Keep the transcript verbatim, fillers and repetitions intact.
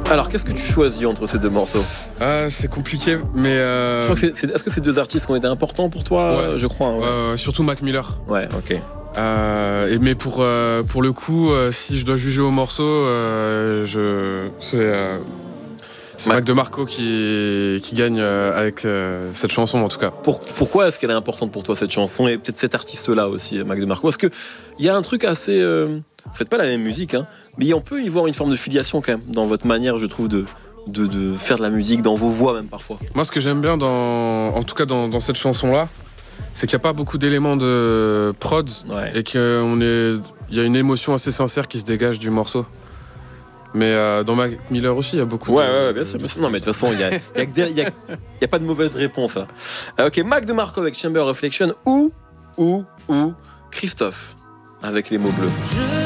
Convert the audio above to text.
Alors, qu'est-ce que tu choisis entre ces deux morceaux? Ah, c'est compliqué, mais. Euh... Je crois que c'est, c'est, est-ce que ces deux artistes ont été importants pour toi? Ouais. Je crois. Ouais. Euh, surtout Mac Miller. Ouais, ok. Euh, et, mais pour, euh, pour le coup, euh, si je dois juger au morceau, euh, je, c'est, euh, c'est Mac DeMarco qui, qui gagne euh, avec euh, cette chanson en tout cas. Pour, pourquoi est-ce qu'elle est importante pour toi cette chanson et peut-être cet artiste-là aussi, Mac DeMarco? Parce qu'il y a un truc assez... Euh, vous faites pas la même musique, hein, mais on peut y voir une forme de filiation quand même dans votre manière, je trouve, de... De, de faire de la musique, dans vos voix même parfois. Moi, ce que j'aime bien, dans, en tout cas dans, dans cette chanson-là, c'est qu'il n'y a pas beaucoup d'éléments de prod ouais. et qu'il y a une émotion assez sincère qui se dégage du morceau. Mais euh, dans Mac Miller aussi, il y a beaucoup ouais, de... Ouais, ouais, bien sûr. Bien sûr. Non, mais de toute façon, il n'y a, a, a, a pas de mauvaise réponse. Hein. Ok, Mac DeMarco avec Chamber Reflection ou, ou, ou Christophe avec les mots bleus. Je...